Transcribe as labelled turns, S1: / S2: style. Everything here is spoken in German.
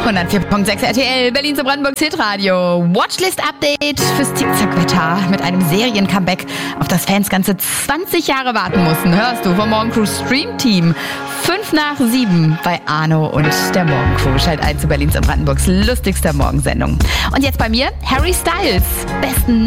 S1: 104.6 RTL, Berlin zu Brandenburg Hitradio. Watchlist-Update fürs Zickzack-Wetter mit einem Serien-Comeback, auf das Fans ganze 20 Jahre warten mussten. Hörst du vom Morgencrew Stream Team. 5 nach 7 bei Arno und der Morgencrew. Schalt ein zu Berlins und Brandenburgs lustigster Morgensendung. Und jetzt bei mir Harry Styles. Besten